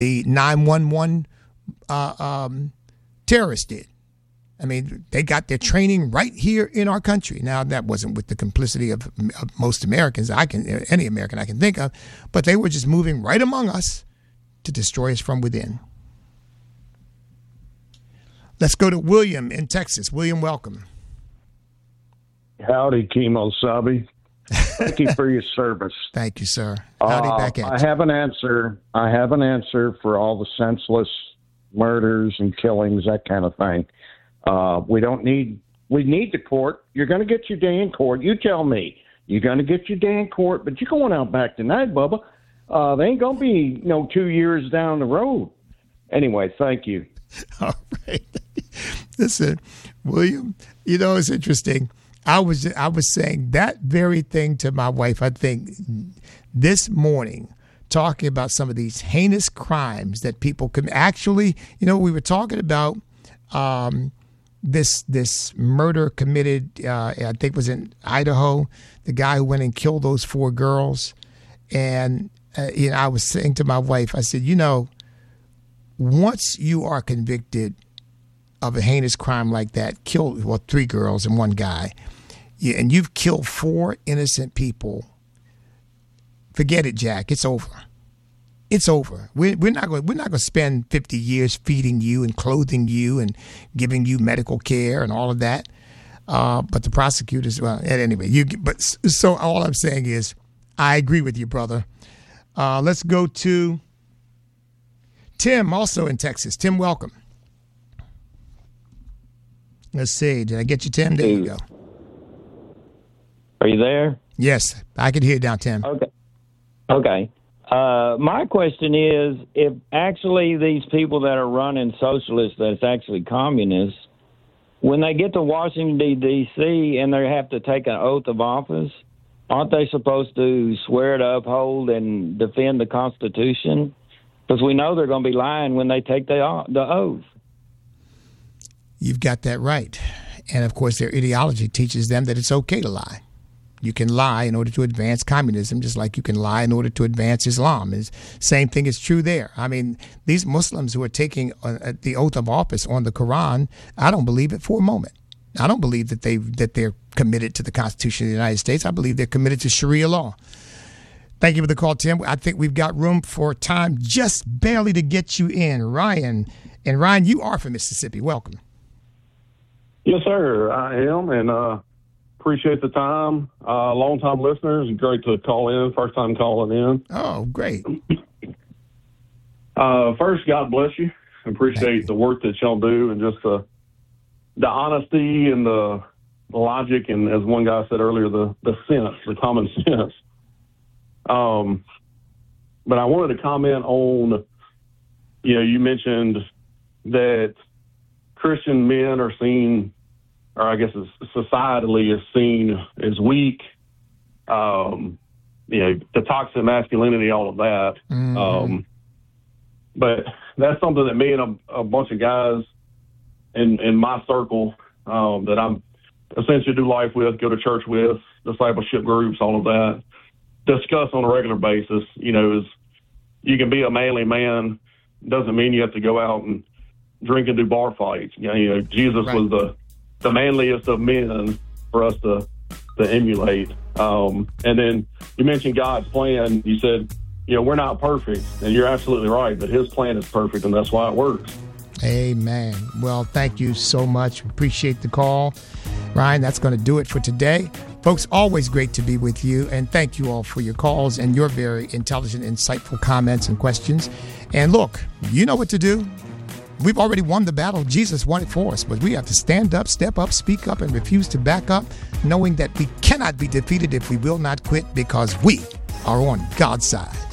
the 911 terrorists did. I mean, they got their training right here in our country. Now, that wasn't with the complicity of most Americans, any American I can think of, but they were just moving right among us to destroy us from within. Let's go to William in Texas. William, welcome. Howdy, Kimo Sabi. Thank you for your service. Thank you, sir. Howdy back at you. I have an answer for all the senseless murders and killings, that kind of thing. We need the court. You're going to get your day in court. You tell me. You're going to get your day in court, but you're going out back tonight, Bubba. They ain't going to be 2 years down the road. Anyway, thank you. All right. Listen, William, it's interesting. I was saying that very thing to my wife, I think, this morning, talking about some of these heinous crimes that people can actually, we were talking about this murder committed, I think it was in Idaho, the guy who went and killed those 4 girls. And, I was saying to my wife, I said, once you are convicted of a heinous crime like that, killed 3 girls and 1 guy, and you've killed 4 innocent people, forget it, Jack. It's over. It's over. We're not going to spend 50 years feeding you and clothing you and giving you medical care and all of that. But the prosecutors, anyway, so all I'm saying is, I agree with you, brother. Let's go to Tim, also in Texas. Tim, welcome. Let's see. Did I get you, Tim? There you go. Are you there? Yes, I can hear you now, Tim. Okay. My question is, if actually these people that are running socialists, that's actually communists, when they get to Washington, D.C., and they have to take an oath of office, aren't they supposed to swear to uphold and defend the Constitution? Because we know they're going to be lying when they take the oath. You've got that right. And, of course, their ideology teaches them that it's okay to lie. You can lie in order to advance communism, just like you can lie in order to advance Islam. Same thing is true there. I mean, these Muslims who are taking the oath of office on the Quran, I don't believe it for a moment. I don't believe that they're committed to the Constitution of the United States. I believe they're committed to Sharia law. Thank you for the call, Tim. I think we've got room for time just barely to get you in. Ryan. And Ryan, you are from Mississippi. Welcome. Yes, sir. I am, and appreciate the time. Long-time listeners, great to call in. First time calling in. Oh, great. First, God bless you. Appreciate the work that y'all do and just the honesty and the logic, and as one guy said earlier, the sense, the common sense. But I wanted to comment on, you mentioned that Christian men are seen, or I guess societally is seen as weak. The toxic masculinity, all of that. Mm-hmm. But that's something that me and a bunch of guys in my circle that I'm essentially do life with, go to church with, discipleship groups, all of that, discuss on a regular basis. Is you can be a manly man, doesn't mean you have to go out and drink and do bar fights. Jesus right. was the manliest of men for us to emulate. And then you mentioned God's plan. You said, we're not perfect, and you're absolutely right, but his plan is perfect, and that's why it works. Amen. Well, thank you so much. Appreciate the call. Ryan, that's going to do it for today. Folks, always great to be with you, and thank you all for your calls and your very intelligent, insightful comments and questions. And look, you know what to do. We've already won the battle. Jesus won it for us, but we have to stand up, step up, speak up, and refuse to back up, knowing that we cannot be defeated if we will not quit, because we are on God's side.